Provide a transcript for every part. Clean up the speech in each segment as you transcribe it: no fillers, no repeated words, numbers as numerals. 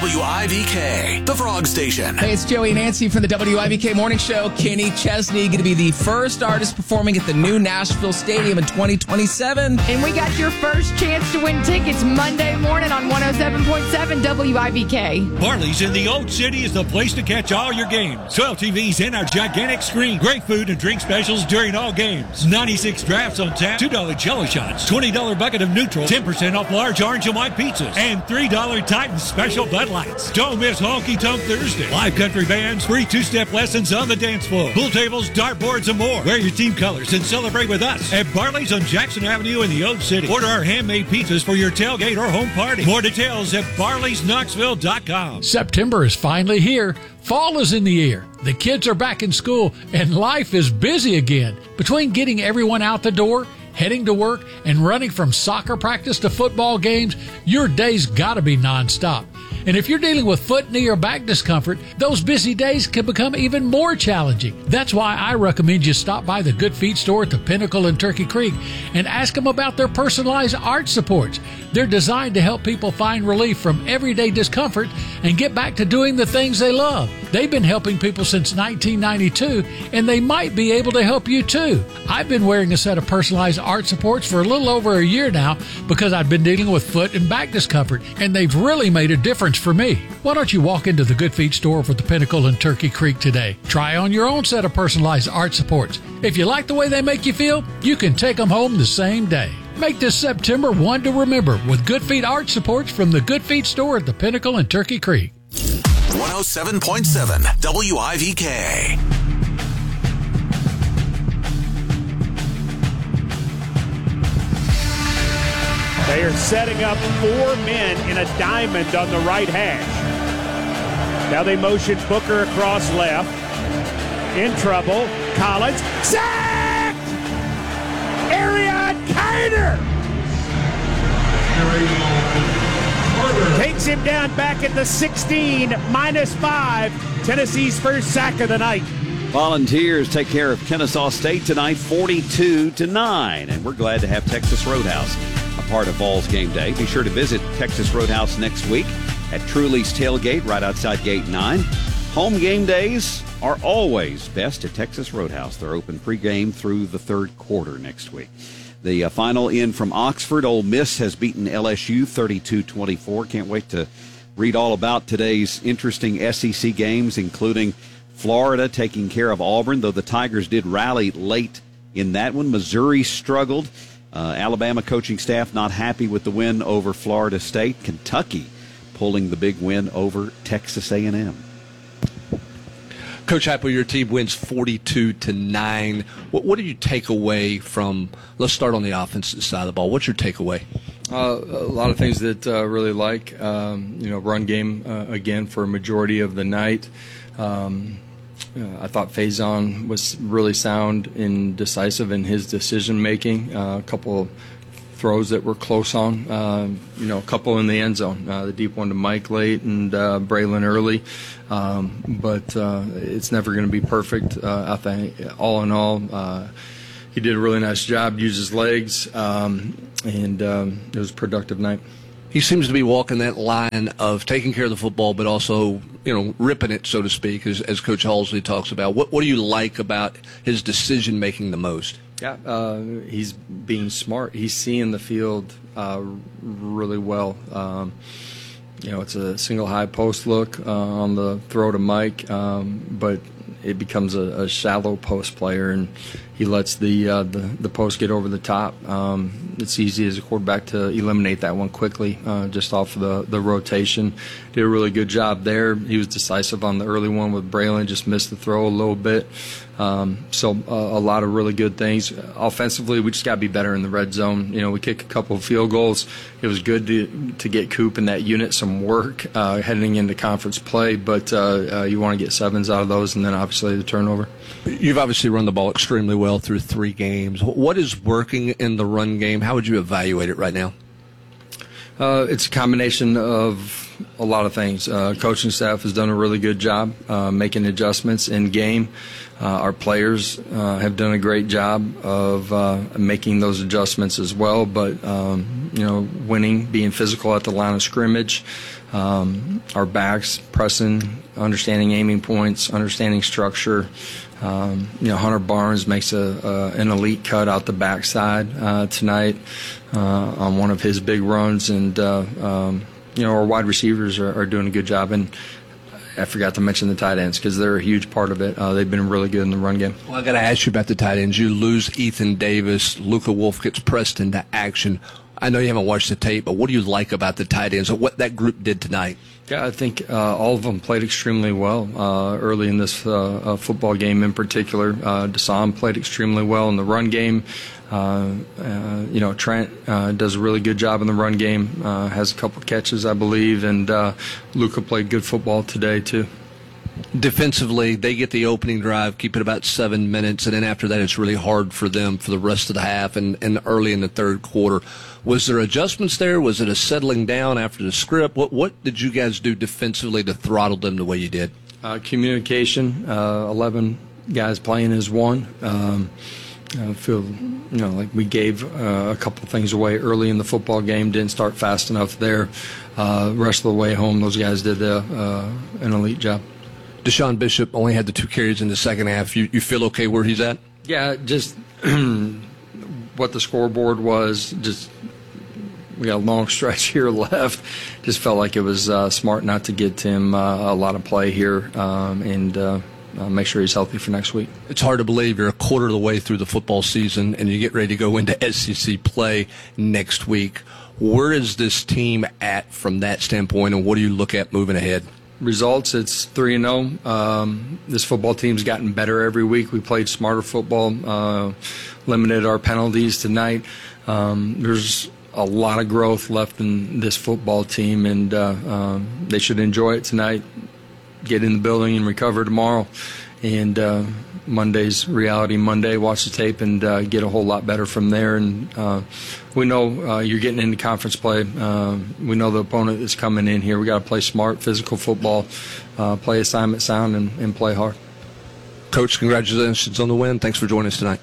WIVK, the Frog Station. Hey, it's Joey and Nancy from the WIVK Morning Show. Kenny Chesney going to be the first artist performing at the new Nashville Stadium in 2027. And we got your first chance to win tickets Monday morning on 107.7 WIVK. Barley's in the Old City is the place to catch all your games. 12 TVs in our gigantic screen. Great food and drink specials during all games. 96 drafts on tap. $2 jello shots. $20 bucket of neutral. 10% off large orange and white pizzas. And $3 Titan Special Bud Lights. Don't miss Honky Tonk Thursday. Live country bands, free two-step lessons on the dance floor. Pool tables, dartboards, and more. Wear your team colors and celebrate with us at Barley's on Jackson Avenue in the Old City. Order our handmade pizzas for your tailgate or home party. More details at barleysknoxville.com. September is finally here. Fall is in the air. The kids are back in school, and life is busy again. Between getting everyone out the door, heading to work, and running from soccer practice to football games, your day's got to be nonstop. And if you're dealing with foot, knee, or back discomfort, those busy days can become even more challenging. That's why I recommend you stop by the Good Feet store at the Pinnacle in Turkey Creek and ask them about their personalized arch supports. They're designed to help people find relief from everyday discomfort and get back to doing the things they love. They've been helping people since 1992, and they might be able to help you too. I've been wearing a set of personalized arch supports for a little over a year now because I've been dealing with foot and back discomfort, and they've really made a difference for me. Why don't you walk into the Good Feet store for the Pinnacle in Turkey Creek today? Try on your own set of personalized arch supports. If you like the way they make you feel, you can take them home the same day. Make this September one to remember with Good Feet arch supports from the Good Feet store at the Pinnacle in Turkey Creek. 107.7 WIVK. They are setting up 4 men in a diamond on the right hash. Now they motion Booker across left. In trouble. Collins. Sacked! Arion Carter! Takes him down back at the 16, -5. Tennessee's first sack of the night. Volunteers take care of Kennesaw State tonight, 42-9. And we're glad to have Texas Roadhouse a part of Vols game day. Be sure to visit Texas Roadhouse next week at Truly's Tailgate right outside Gate 9. Home game days are always best at Texas Roadhouse. They're open pregame through the third quarter next week. The final in from Oxford. Ole Miss has beaten LSU 32-24. Can't wait to read all about today's interesting SEC games, including Florida taking care of Auburn, though the Tigers did rally late in that one. Missouri struggled. Alabama coaching staff not happy with the win over Florida State. Kentucky pulling the big win over Texas A&M. Coach Heupel, your team wins 42-9. What did you take away from? Let's start on the offensive side of the ball. What's your takeaway? A lot of things that really like. Run game again for a majority of the night. I thought Faison was really sound and decisive in his decision making. A couple of throws that were close on, a couple in the end zone. The deep one to Mike late and Braylon early. But it's never going to be perfect. I think all in all, he did a really nice job, used his legs, and it was a productive night. He seems to be walking that line of taking care of the football, but also, ripping it, so to speak, as Coach Halsey talks about. What do you like about his decision making the most? Yeah, he's being smart. He's seeing the field really well. It's a single high post look on the throw to Mike, but it becomes a shallow post player, and he lets the post get over the top. It's easy as a quarterback to eliminate that one quickly, just off of the rotation. Did a really good job there. He was decisive on the early one with Braylon, just missed the throw a little bit. So a lot of really good things. Offensively, we just got to be better in the red zone. We kicked a couple of field goals. It was good to get Coop and that unit some work heading into conference play, but you want to get sevens out of those, and then obviously the turnover. You've obviously run the ball extremely well through 3 games. What is working in the run game? How would you evaluate it right now? It's a combination of a lot of things. Coaching staff has done a really good job making adjustments in game. Our players have done a great job of making those adjustments as well. But winning, being physical at the line of scrimmage, our backs, pressing, understanding aiming points, understanding structure. Hunter Barnes makes an elite cut out the backside tonight on one of his big runs, and our wide receivers are doing a good job. And I forgot to mention the tight ends because they're a huge part of it. They've been really good in the run game. Well, I got to ask you about the tight ends. You lose Ethan Davis. Luka Wolf gets pressed into action. I know you haven't watched the tape, but what do you like about the tight ends or what that group did tonight? Yeah, I think all of them played extremely well early in this football game in particular. Deshaun played extremely well in the run game. Trent does a really good job in the run game, has a couple catches, I believe, and Luka played good football today, too. Defensively, they get the opening drive, keep it about 7 minutes, and then after that it's really hard for them for the rest of the half and early in the third quarter. Was there adjustments there? Was it a settling down after the script? What did you guys do defensively to throttle them the way you did? Communication. 11 guys playing as one. I feel like we gave a couple things away early in the football game, didn't start fast enough there. Rest of the way home, those guys did an elite job. Deshaun Bishop only had the 2 carries in the second half. You feel okay where he's at? Yeah, just what the scoreboard was. Just we got a long stretch here left. Just felt like it was smart not to get him a lot of play here and make sure he's healthy for next week. It's hard to believe you're a quarter of the way through the football season and you get ready to go into SEC play next week. Where is this team at from that standpoint, and what do you look at moving ahead? Results, it's 3-0. This football team's gotten better every week. We played smarter football, limited our penalties tonight. There's a lot of growth left in this football team, and they should enjoy it tonight, get in the building and recover tomorrow. And Monday's Reality Monday, watch the tape and get a whole lot better from there. And we know you're getting into conference play. We know the opponent is coming in here. We got to play smart, physical football, play assignment sound, and play hard. Coach, congratulations on the win. Thanks for joining us tonight.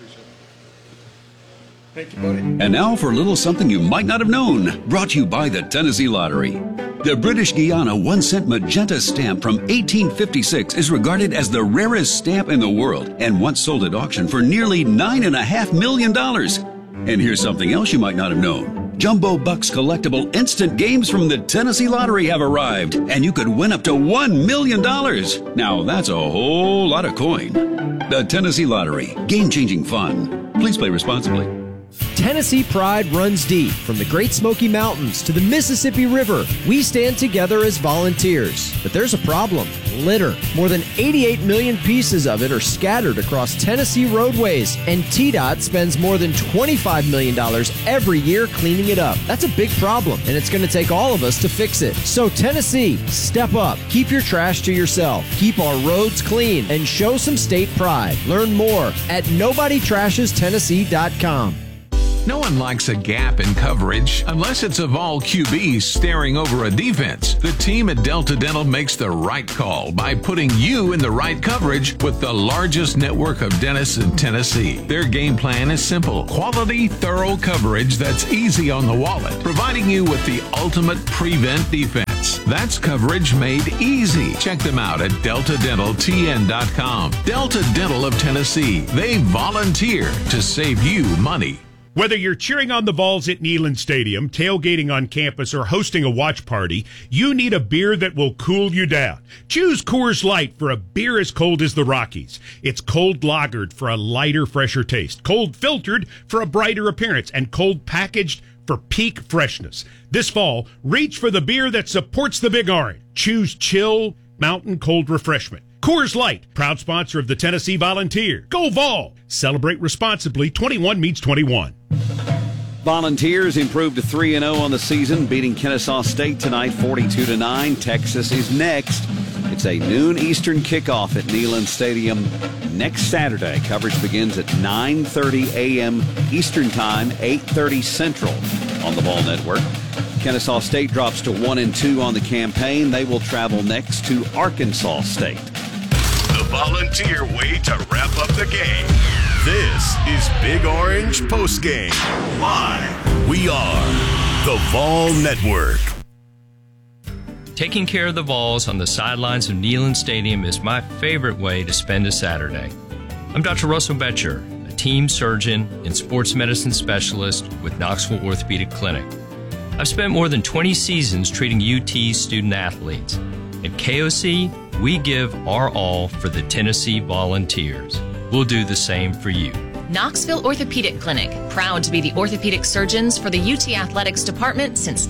Thank you, buddy. And now for a little something you might not have known, brought to you by the Tennessee Lottery. The British Guiana 1-cent magenta stamp from 1856 is regarded as the rarest stamp in the world and once sold at auction for nearly $9.5 million. And here's something else you might not have known. Jumbo Bucks collectible instant games from the Tennessee Lottery have arrived, and you could win up to $1 million. Now that's a whole lot of coin. The Tennessee Lottery, game-changing fun. Please play responsibly. Tennessee pride runs deep. From the Great Smoky Mountains to the Mississippi River, we stand together as volunteers. But there's a problem: litter. More than 88 million pieces of it are scattered across Tennessee roadways, and TDOT spends more than $25 million every year cleaning it up. That's a big problem, and it's going to take all of us to fix it. So Tennessee, step up. Keep your trash to yourself. Keep our roads clean, and show some state pride. Learn more at NobodyTrashesTennessee.com. No one likes a gap in coverage unless it's of all QBs staring over a defense. The team at Delta Dental makes the right call by putting you in the right coverage with the largest network of dentists in Tennessee. Their game plan is simple: quality, thorough coverage that's easy on the wallet, providing you with the ultimate prevent defense. That's coverage made easy. Check them out at DeltaDentalTN.com. Delta Dental of Tennessee. They volunteer to save you money. Whether you're cheering on the Vols at Neyland Stadium, tailgating on campus, or hosting a watch party, you need a beer that will cool you down. Choose Coors Light for a beer as cold as the Rockies. It's cold lagered for a lighter, fresher taste, cold filtered for a brighter appearance, and cold packaged for peak freshness. This fall, reach for the beer that supports the Big Orange. Choose chill, mountain cold refreshment. Coors Light, proud sponsor of the Tennessee Volunteer. Go Vol! Celebrate responsibly. 21 means 21. Volunteers improved to 3-0 on the season, beating Kennesaw State tonight 42-9. Texas is next. It's a noon Eastern kickoff at Neyland Stadium next Saturday. Coverage begins at 9:30 a.m. Eastern Time, 8:30 Central on the Ball Network. Kennesaw State drops to 1-2 on the campaign. They will travel next to Arkansas State. The Volunteer way to wrap up the game. This is Big Orange Postgame. Live. We are the Vol Network. Taking care of the Vols on the sidelines of Neyland Stadium is my favorite way to spend a Saturday. I'm Dr. Russell Betcher, a team surgeon and sports medicine specialist with Knoxville Orthopedic Clinic. I've spent more than 20 seasons treating UT student athletes. At KOC, we give our all for the Tennessee Volunteers. We'll do the same for you. Knoxville Orthopedic Clinic, proud to be the orthopedic surgeons for the UT Athletics Department since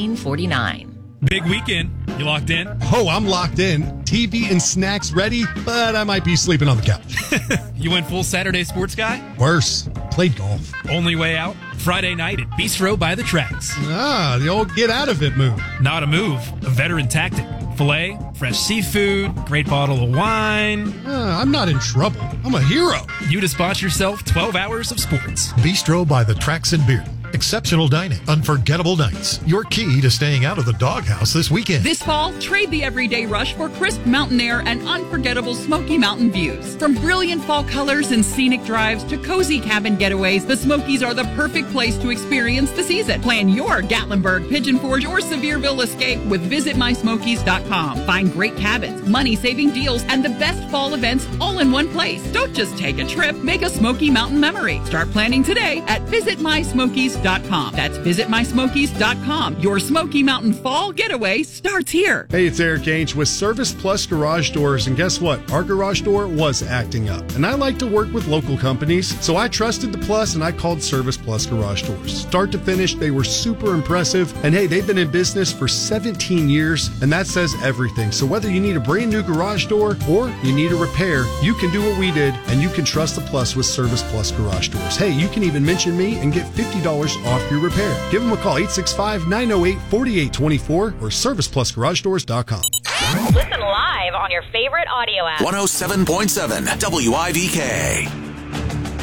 1949. Big weekend. You locked in? Oh, I'm locked in. TV and snacks ready, but I might be sleeping on the couch. You went full Saturday sports guy? Worse. Played golf. Only way out? Friday night at Bistro by the Tracks. Ah, the old get out of it move. Not a move, a veteran tactic. Filet, fresh seafood, great bottle of wine. I'm not in trouble. I'm a hero. You just bought yourself 12 hours of sports. Bistro by the Tracks in Bearden. Exceptional dining, unforgettable nights. Your key to staying out of the doghouse this weekend. This fall, trade the everyday rush for crisp mountain air and unforgettable Smoky Mountain views. From brilliant fall colors and scenic drives to cozy cabin getaways, the Smokies are the perfect place to experience the season. Plan your Gatlinburg, Pigeon Forge, or Sevierville escape with visitmysmokies.com. Find great cabins, money-saving deals, and the best fall events all in one place. Don't just take a trip, make a Smoky Mountain memory. Start planning today at visitmysmokies.com. That's visitmysmokies.com. Your Smoky Mountain fall getaway starts here. Hey, it's Eric Ainge with Service Plus Garage Doors, and guess what? Our garage door was acting up, and I like to work with local companies, so I trusted the Plus and I called Service Plus Garage Doors. Start to finish, they were super impressive, and hey, they've been in business for 17 years, and that says everything. So whether you need a brand new garage door or you need a repair, you can do what we did, and you can trust the Plus with Service Plus Garage Doors. Hey, you can even mention me and get $50 off your repair. Give them a call, 865-908-4824 or serviceplusgaragedoors.com. Listen live on your favorite audio app. 107.7 WIVK.